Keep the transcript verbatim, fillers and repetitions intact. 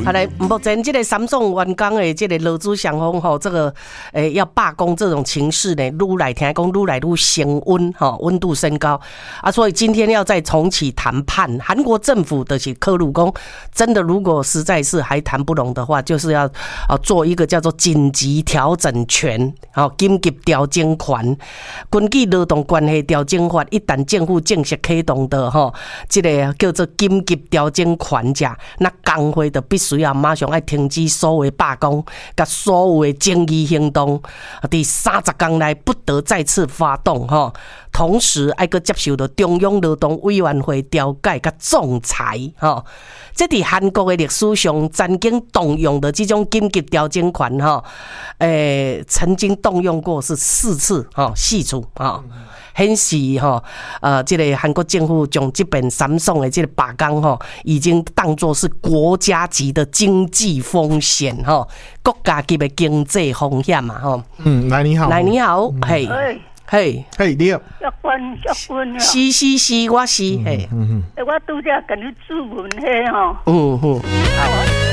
好来，目前这个三送员工的这个劳资双方吼，这个诶、欸、要罢工这种情势呢，愈来听讲愈来愈升温哈，温度升高啊，所以今天要再重启谈判。韩国政府的是科鲁公，真的如果实在是还谈不拢的话，就是要啊做一个叫做紧急调整权，好紧急调整权。根据劳动关系调整法，一旦政府正式启动的吼，这个叫做紧急调整权者，那工会就必须要马上要停止所有罢工，甲所有的争议行动，伫三十天内不得再次发动吼。同时，还阁接受到中央劳动委员会调解甲仲裁吼。这伫韩国的历史上曾经动用的这种紧急调整权吼，诶，曾经动用过是四次吼，四次吼。显示吼，呃，这个韩国政府将这边三送的这个罢工吼，已经当作是国家级的经济风险吼，国家级的经济风险嘛吼。 嗯，来你好， 来你好，嘿，嘿， 嘿，你好， 约官约官是是是，我是嘿， 嗯嗯， 我拄则跟你咨询迄吼， 嗯嗯。